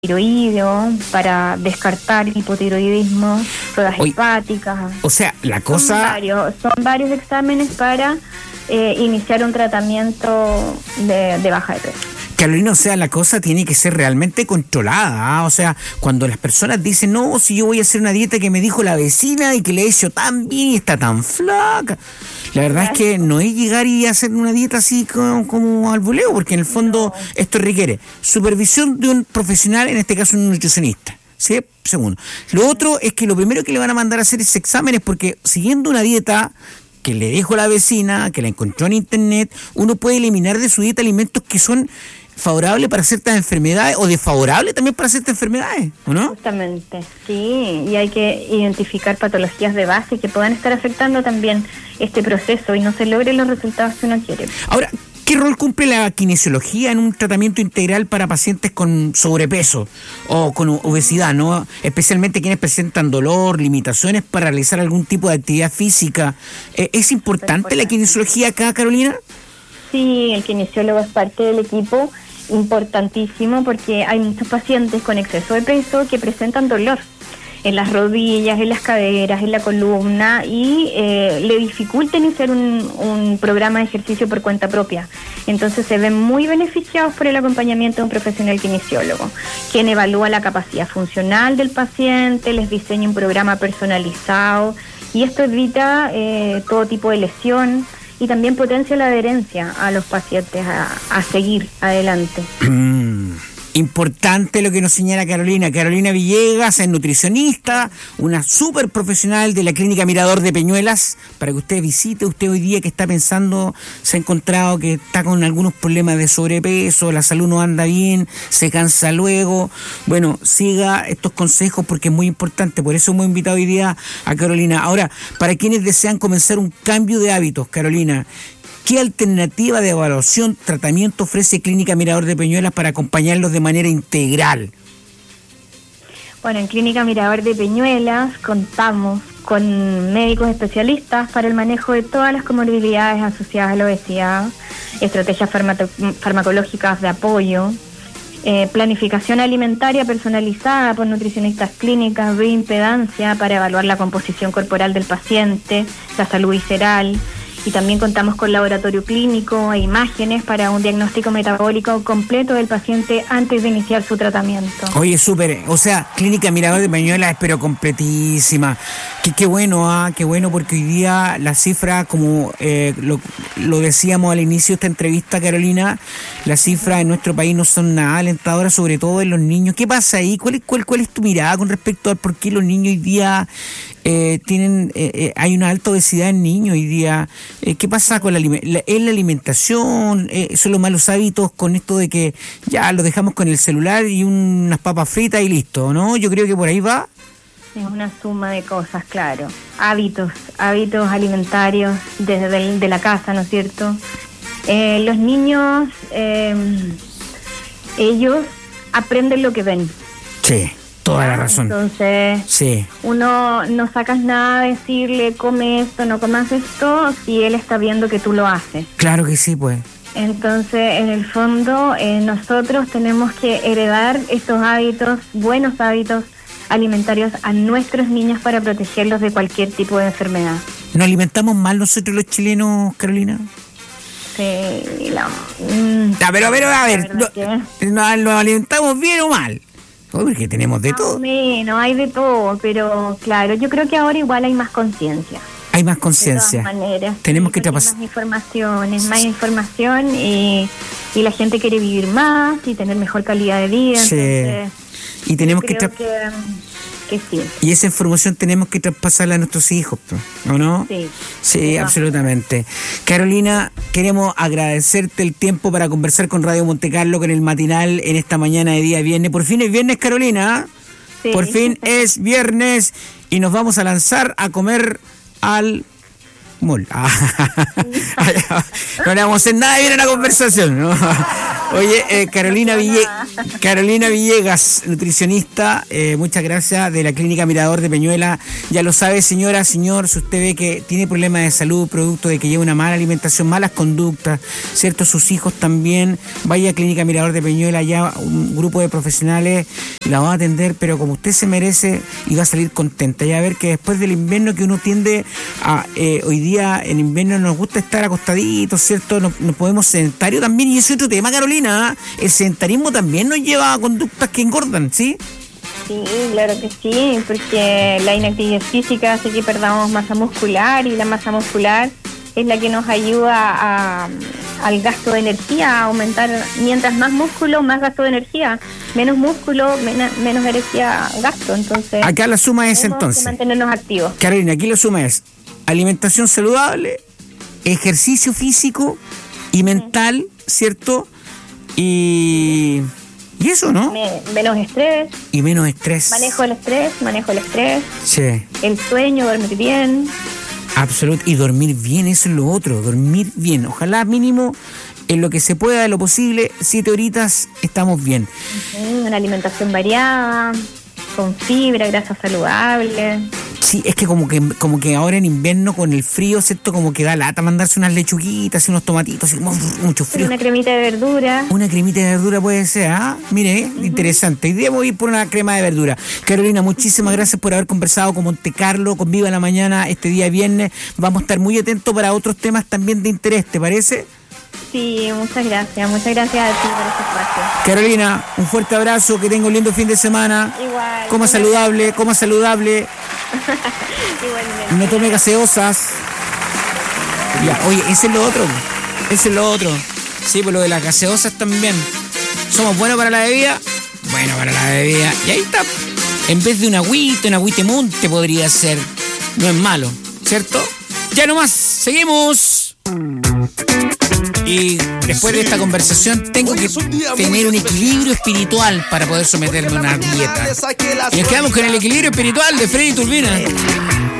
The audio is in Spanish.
tiroideo para descartar el hipotiroidismo, pruebas hepáticas. O sea, la cosa... Son varios exámenes para iniciar un tratamiento de baja de peso. Carolina, o sea, la cosa tiene que ser realmente controlada, ¿eh? O sea, cuando las personas dicen, no, si yo voy a hacer una dieta que me dijo la vecina y que le he hecho tan bien y está tan flaca, la verdad es que no es llegar y hacer una dieta así como al voleo, porque en el fondo esto requiere supervisión de un profesional, en este caso un nutricionista. ¿Sí? Segundo. Lo otro es que lo primero que le van a mandar a hacer es exámenes, porque siguiendo una dieta que le dijo la vecina, que la encontró en internet, uno puede eliminar de su dieta alimentos que son favorables para ciertas enfermedades o desfavorables también para ciertas enfermedades, ¿o no? Justamente, sí, y hay que identificar patologías de base que puedan estar afectando también este proceso y no se logren los resultados que uno quiere. Ahora, ¿qué rol cumple la kinesiología en un tratamiento integral para pacientes con sobrepeso o con obesidad, ¿no? Especialmente quienes presentan dolor, limitaciones para realizar algún tipo de actividad física. ¿Es importante la kinesiología acá, Carolina? Sí, el kinesiólogo es parte del equipo, importantísimo, porque hay muchos pacientes con exceso de peso que presentan dolor en las rodillas, en las caderas, en la columna y le dificulta iniciar un programa de ejercicio por cuenta propia. Entonces se ven muy beneficiados por el acompañamiento de un profesional kinesiólogo, quien evalúa la capacidad funcional del paciente, les diseña un programa personalizado y esto evita todo tipo de lesión y también potencia la adherencia a los pacientes a seguir adelante. Importante lo que nos señala Carolina. Carolina Villegas es nutricionista, una súper profesional de la Clínica Mirador de Peñuelas, para que usted visite. Usted hoy día que está pensando, se ha encontrado que está con algunos problemas de sobrepeso, la salud no anda bien, se cansa luego. Bueno, siga estos consejos porque es muy importante. Por eso hemos invitado hoy día a Carolina. Ahora, para quienes desean comenzar un cambio de hábitos, Carolina, ¿qué alternativa de evaluación, tratamiento ofrece Clínica Mirador de Peñuelas para acompañarlos de manera integral? Bueno, en Clínica Mirador de Peñuelas contamos con médicos especialistas para el manejo de todas las comorbilidades asociadas a la obesidad, estrategias farmacológicas de apoyo, planificación alimentaria personalizada por nutricionistas clínicas, bioimpedancia para evaluar la composición corporal del paciente, la salud visceral. Y también contamos con laboratorio clínico e imágenes para un diagnóstico metabólico completo del paciente antes de iniciar su tratamiento. Oye, súper, o sea, Clínica Mirador de Peñuelas, pero completísima. Qué bueno, qué bueno, porque hoy día la cifra, como lo decíamos al inicio de esta entrevista, Carolina, las cifras en nuestro país no son nada alentadoras, sobre todo en los niños. ¿Qué pasa ahí? ¿Cuál es tu mirada con respecto a por qué los niños hoy día hay una alta obesidad en niños hoy día? ¿Qué pasa con la alimentación? ¿Son los malos hábitos con esto de que ya lo dejamos con el celular y unas papas fritas y listo, ¿no? Yo creo que por ahí va. Es una suma de cosas, claro. Hábitos alimentarios desde de la casa, ¿no es cierto? Los niños, ellos aprenden lo que ven. Sí. Toda la razón. Entonces, sí. Uno no sacas nada a decirle, come esto, no comas esto, si él está viendo que tú lo haces. Claro que sí, pues. Entonces, en el fondo, nosotros tenemos que heredar estos hábitos, buenos hábitos alimentarios a nuestros niños para protegerlos de cualquier tipo de enfermedad. ¿Nos alimentamos mal nosotros los chilenos, Carolina? Sí, pero a ver, ¿nos alimentamos bien o mal? Porque tenemos de todo. No, hay de todo, pero claro, yo creo que ahora igual hay más conciencia. Hay más conciencia. De todas maneras. Tenemos que más información y la gente quiere vivir más y tener mejor calidad de vida. Sí. Entonces, y tenemos que sí. Y esa información tenemos que traspasarla a nuestros hijos, ¿o no? Sí, absolutamente. Carolina, queremos agradecerte el tiempo para conversar con Radio Monte Carlo, con el matinal en esta mañana de día viernes. Por fin es viernes, Carolina. Sí. Por fin es viernes y nos vamos a lanzar a comer al mall. No le vamos a hacer nada bien a la conversación, ¿no? Oye, Carolina Villegas, nutricionista, muchas gracias, de la Clínica Mirador de Peñuela. Ya lo sabe, señora, señor, si usted ve que tiene problemas de salud, producto de que lleva una mala alimentación, malas conductas, ¿cierto? Sus hijos también, vaya a Clínica Mirador de Peñuela, ya un grupo de profesionales la van a atender, pero como usted se merece, y va a salir contenta. Ya a ver que después del invierno que uno tiende a, hoy día en invierno nos gusta estar acostaditos, ¿cierto? Nos podemos sedentario también, y ese es otro tema, Carolina, el sedentarismo también nos lleva a conductas que engordan, ¿sí? Sí, claro que sí, porque la inactividad física hace que perdamos masa muscular, y la masa muscular es la que nos ayuda al gasto de energía, a aumentar. Mientras más músculo, más gasto de energía. Menos músculo, menos energía gasto. Entonces, acá la suma es entonces mantenernos activos. Carolina, aquí la suma es alimentación saludable, ejercicio físico y mental, ¿cierto? Y eso, ¿no? Menos estrés. Y menos estrés. Manejo el estrés. Sí. El sueño, dormir bien. Absoluto. Y dormir bien, eso es lo otro, dormir bien. Ojalá mínimo, en lo que se pueda, de lo posible, 7 horitas, estamos bien. Una alimentación variada, con fibra, grasa saludable. Sí, es que como que ahora en invierno con el frío, ¿cierto? Como que da lata mandarse unas lechuguitas y unos tomatitos, así como mucho frío. Una cremita de verdura. Una cremita de verdura puede ser, ¿ah? Mire, interesante. Hoy día voy a ir por una crema de verdura. Carolina, muchísimas gracias por haber conversado con Monte Carlo, con Viva la Mañana, este día viernes. Vamos a estar muy atentos para otros temas también de interés, ¿te parece? Sí, muchas gracias a ti por este espacio. Carolina, un fuerte abrazo, que tenga un lindo fin de semana. Igual. Coma saludable. Igualmente. No tome gaseosas. Ya, oye, ese es lo otro. Sí, pues lo de las gaseosas también. ¿Somos buenos para la bebida? Bueno, para la bebida. Y ahí está. En vez de un agüite monte podría ser. No es malo, ¿cierto? Ya nomás, seguimos. Y después de esta conversación tengo que tener un equilibrio espiritual para poder someterme a una dieta. Y nos quedamos con el equilibrio espiritual de Freddy Turbina.